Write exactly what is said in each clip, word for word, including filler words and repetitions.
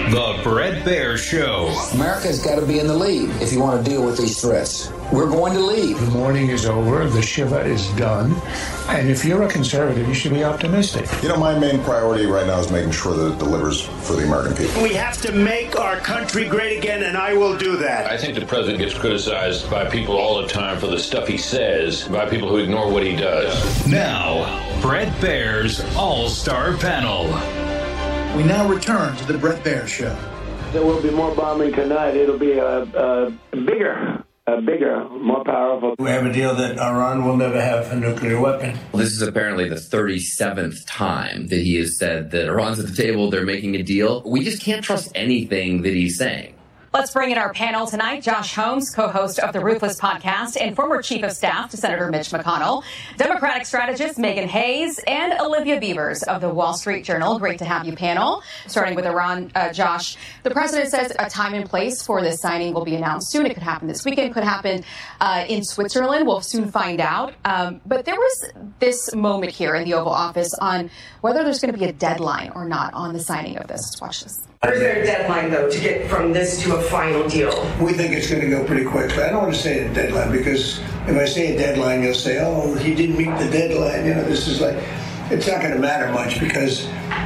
The Bret Baier Show. America's got to be in the lead if you want to deal with these threats. We're going to lead. The mourning is over. The Shiva is done. And if you're a conservative, you should be optimistic. You know, my main priority right now is making sure that it delivers for the American people. We have to make our country great again, and I will do that. I think the president gets criticized by people all the time for the stuff he says, by people who ignore what he does. Now, Bret Baier's All-Star Panel. We now return to the Bret Baier Show. There will be more bombing tonight. It'll be a, a bigger, a bigger, more powerful. We have a deal that Iran will never have a nuclear weapon. Well, this is apparently the thirty-seventh time that he has said that Iran's at the table, they're making a deal. We just can't trust anything that he's saying. Let's bring in our panel tonight. Josh Holmes, co-host of the Ruthless podcast and former chief of staff to Senator Mitch McConnell, Democratic strategist Megan Hayes, and Olivia Beavers of the Wall Street Journal. Great to have you, panel. Starting with Iran, uh, Josh, the president says a time and place for this signing will be announced soon. It could happen this weekend, could happen uh, in Switzerland. We'll soon find out. Um, but there was this moment here in the Oval Office on whether there's going to be a deadline or not on the signing of this. Let's watch this. Is there a deadline, though, to get from this to a final deal? We think it's going to go pretty quick, but I don't want to say a deadline because if I say a deadline, you'll say, oh, he didn't meet the deadline. You know, this is like, it's not going to matter much because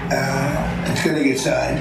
uh, it's going to get signed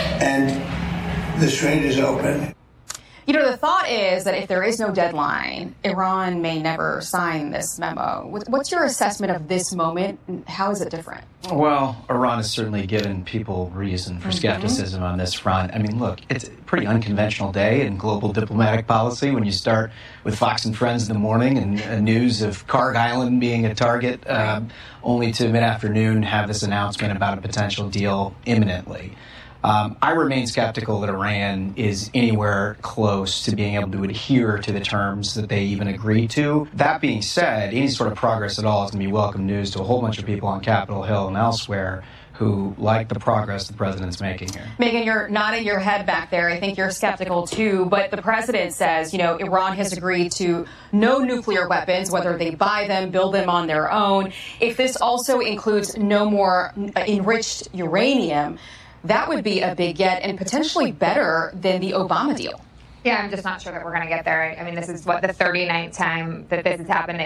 and the strait is open. You know, the thought is that if there is no deadline, Iran may never sign this memo. What's your assessment of this moment, and how is it different? Well, Iran has certainly given people reason for mm-hmm. skepticism on this front. I mean, look, it's a pretty unconventional day in global diplomatic policy when you start with Fox and Friends in the morning and uh, news of Kharg Island being a target, um, only to mid-afternoon have this announcement about a potential deal imminently. Um, I remain skeptical that Iran is anywhere close to being able to adhere to the terms that they even agreed to. That being said, any sort of progress at all is going to be welcome news to a whole bunch of people on Capitol Hill and elsewhere who like the progress the president's making here. Megan, you're nodding your head back there. I think you're skeptical, too. But the president says, you know, Iran has agreed to no nuclear weapons, whether they buy them, build them on their own. If this also includes no more enriched uranium, that would be a big get and potentially better than the Obama deal. Yeah, I'm just not sure that we're going to get there. I mean, this is, what, the thirty-ninth time that this has happened